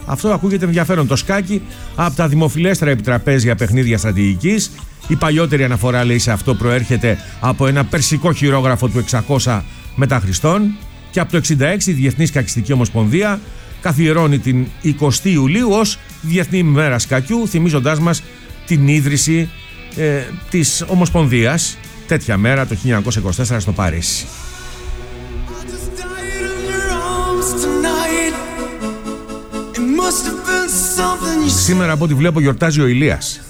Αυτό ακούγεται ενδιαφέρον. Το σκάκι από τα δημοφιλέστερα επιτραπέζια παιχνίδια στρατηγικής. Η παλιότερη αναφορά, λέει, σε αυτό προέρχεται από ένα περσικό χειρόγραφο του 600 μετά Χριστόν. Και από το 66 η Διεθνής Σκακιστική Ομοσπονδία καθιερώνει την 20η Ιουλίου ως Διεθνή ημέρα σκακιού, θυμίζοντάς μας την ίδρυση της Ομοσπονδίας τέτοια μέρα το 1924 στο Παρίσι. Σήμερα από ό,τι βλέπω γιορτάζει ο Ηλίας.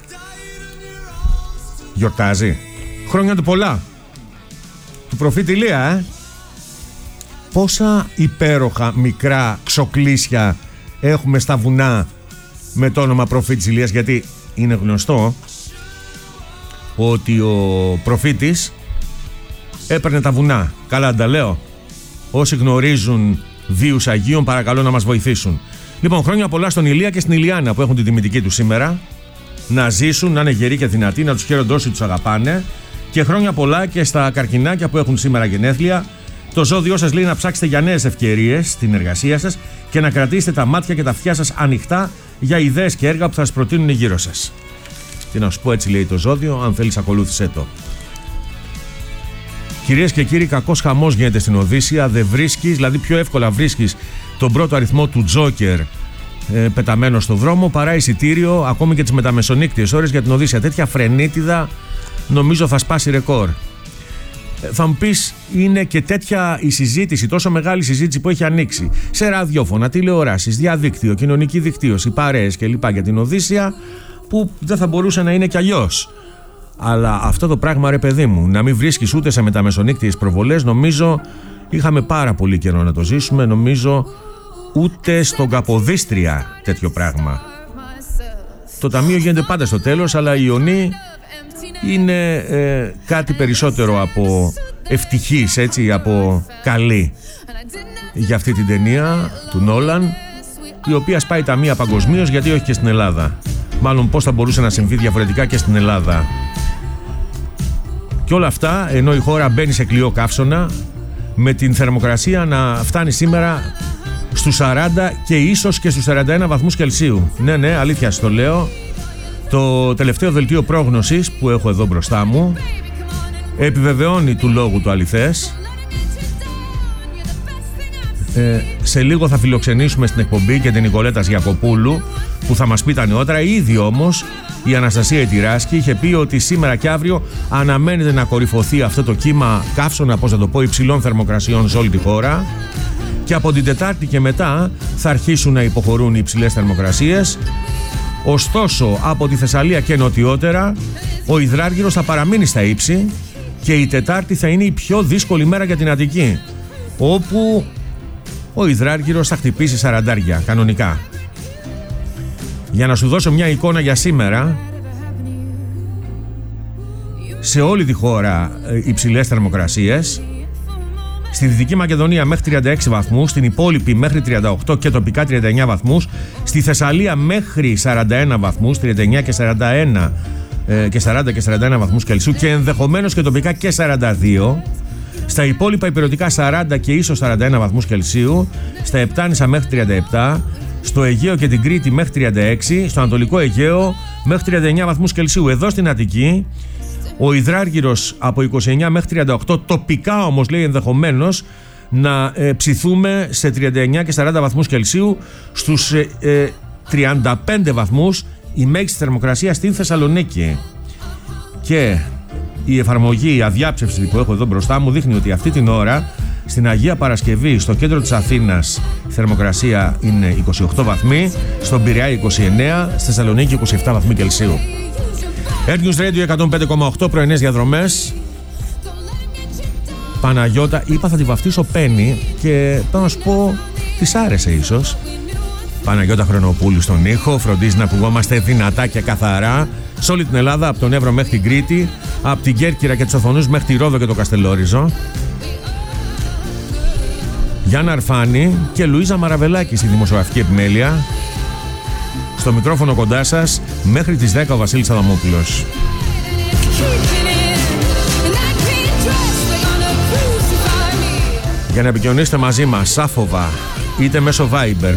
Γιορτάζει. Χρόνια του πολλά. Του προφήτη Ηλία, Πόσα υπέροχα μικρά ξοκλήσια έχουμε στα βουνά με το όνομα προφήτης Ηλίας, γιατί είναι γνωστό ότι ο προφήτης έπαιρνε τα βουνά. Καλά τα λέω. Όσοι γνωρίζουν βίους Αγίων, παρακαλώ να μας βοηθήσουν. Λοιπόν, χρόνια πολλά στον Ηλία και στην Ηλιάνα που έχουν την τιμητική του σήμερα. Να ζήσουν, να είναι γεροί και δυνατοί, να τους χαίρονται όσοι τους αγαπάνε. Και χρόνια πολλά και στα καρκινάκια που έχουν σήμερα γενέθλια. Το ζώδιό σας λέει να ψάξετε για νέες ευκαιρίες στην εργασία σας και να κρατήσετε τα μάτια και τα αυτιά σας ανοιχτά για ιδέες και έργα που θα σας προτείνουν γύρω σας. Τι να σου πω, έτσι λέει το ζώδιο, αν θέλεις ακολούθησέ το. Κυρίες και κύριοι, κακός χαμός γίνεται στην Οδύσσεια. Δεν βρίσκεις, δηλαδή πιο εύκολα βρίσκεις τον πρώτο αριθμό του Τζόκερ πεταμένο στο δρόμο παρά εισιτήριο, ακόμη και τις μεταμεσονύκτιες ώρες για την Οδύσσεια. Τέτοια φρενίτιδα νομίζω θα σπάσει ρεκόρ. Θα μου πεις, είναι και τέτοια η συζήτηση, τόσο μεγάλη συζήτηση που έχει ανοίξει σε ραδιόφωνα, τηλεοράσεις, διαδίκτυο, κοινωνική δικτύωση, παρέες κλπ. Για την Οδύσσεια, που δεν θα μπορούσε να είναι κι αλλιώς. Αλλά αυτό το πράγμα, ρε παιδί μου, να μην βρίσκεις ούτε σε μεταμεσονύκτιες προβολές, νομίζω είχαμε πάρα πολύ καιρό να το ζήσουμε. Νομίζω ούτε στον Καποδίστρια τέτοιο πράγμα. Το ταμείο γίνεται πάντα στο τέλος, αλλά η Ιωνή είναι κάτι περισσότερο από ευτυχής, έτσι, από καλή για αυτή την ταινία του Νόλαν, η οποία σπάει ταμεία παγκοσμίως, γιατί όχι και στην Ελλάδα. Μάλλον πώς θα μπορούσε να συμβεί διαφορετικά και στην Ελλάδα. Και όλα αυτά ενώ η χώρα μπαίνει σε κλειό καύσωνα, με την θερμοκρασία να φτάνει σήμερα στους 40 και ίσως και στους 41 βαθμούς Κελσίου. Ναι, αλήθεια σας το λέω. Το τελευταίο δελτίο πρόγνωσης που έχω εδώ μπροστά μου επιβεβαιώνει του λόγου το αληθές. Σε λίγο θα φιλοξενήσουμε στην εκπομπή και την Νικολέτα Γιακοπούλου που θα μας πει τα νεότερα. Ήδη όμως η Αναστασία Ετηράσκη είχε πει ότι σήμερα και αύριο αναμένεται να κορυφωθεί αυτό το κύμα καύσωνα, πώς να το πω, υψηλών θερμοκρασιών σε όλη τη χώρα, και από την Τετάρτη και μετά θα αρχίσουν να υποχωρούν οι υψηλές θερμοκρασίες. Ωστόσο, από τη Θεσσαλία και νοτιότερα ο υδράργυρος θα παραμείνει στα ύψη και η Τετάρτη θα είναι η πιο δύσκολη μέρα για την Αττική, όπου ο υδράργυρος θα χτυπήσει 40 κανονικά. Για να σου δώσω μια εικόνα για σήμερα, σε όλη τη χώρα υψηλές θερμοκρασίες. Στη Δυτική Μακεδονία μέχρι 36 βαθμούς, στην υπόλοιπη μέχρι 38 και τοπικά 39 βαθμούς, στη Θεσσαλία μέχρι 41 βαθμούς, 39 και 41 και 40 και 41 βαθμούς Κελσίου και ενδεχομένως και τοπικά και 42. Στα υπόλοιπα υπηρετικά 40 και ίσως 41 βαθμούς Κελσίου, στα Επτάνησα μέχρι 37, στο Αιγαίο και την Κρήτη μέχρι 36, στο Ανατολικό Αιγαίο μέχρι 39 βαθμούς Κελσίου. Εδώ στην Αττική ο υδράργυρος από 29 μέχρι 38, τοπικά όμως λέει ενδεχομένως να ψηθούμε σε 39 και 40 βαθμούς Κελσίου, στους 35 βαθμούς η μέγιστη θερμοκρασία στην Θεσσαλονίκη. Και η εφαρμογή, η αδιάψευση που έχω εδώ μπροστά μου δείχνει ότι αυτή την ώρα στην Αγία Παρασκευή, στο κέντρο της Αθήνας, η θερμοκρασία είναι 28 βαθμοί, στον Πειραιά 29, στη Θεσσαλονίκη 27 βαθμοί Κελσίου. Air News Radio 105,8, πρωινές διαδρομές. Παναγιώτα, είπα θα τη βαφτίσω Πέννη και πάω να σου πω, της άρεσε ίσως. Παναγιώτα Χρονοπούλου στον ήχο, φροντίζει να ακουγόμαστε δυνατά και καθαρά σε όλη την Ελλάδα, από τον Εύρο μέχρι την Κρήτη, από την Κέρκυρα και τους Οθονούς μέχρι τη Ρόδο και το Καστελόριζο. Γιάννα Αρφάνη και Λουίζα Μαραβελάκη στη δημοσιογραφική επιμέλεια. Στο μικρόφωνο κοντά σας μέχρι τις 10 ο Βασίλης Αδαμόπουλος. Για να επικοινωνήσετε μαζί μας άφοβα, είτε μέσω Viber